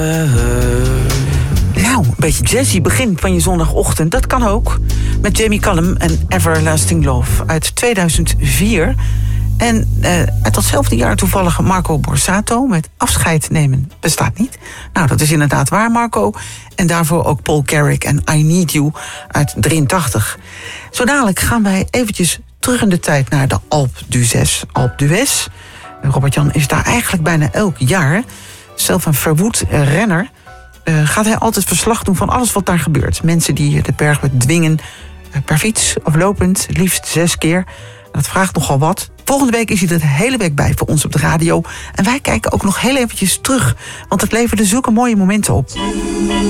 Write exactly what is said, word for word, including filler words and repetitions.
Nou, een beetje jazzy begin van je zondagochtend. Dat kan ook. Met Jamie Cullum en Everlasting Love uit tweeduizend vier. En uh, uit datzelfde jaar toevallig Marco Borsato met Afscheid nemen bestaat niet. Nou, dat is inderdaad waar, Marco. En daarvoor ook Paul Carrick en I Need You uit drieëntachtig. Zo dadelijk gaan wij eventjes terug in de tijd naar de Alpe d'Huez. Alpe d'Huez. Robert-Jan is daar eigenlijk bijna elk jaar. Zelf een verwoed renner. Uh, gaat hij altijd verslag doen van alles wat daar gebeurt. Mensen die de berg bedwingen uh, per fiets of lopend, liefst zes keer. Dat vraagt nogal wat. Volgende week is hij er de hele week bij voor ons op de radio. En wij kijken ook nog heel eventjes terug. Want het leverde zulke mooie momenten op.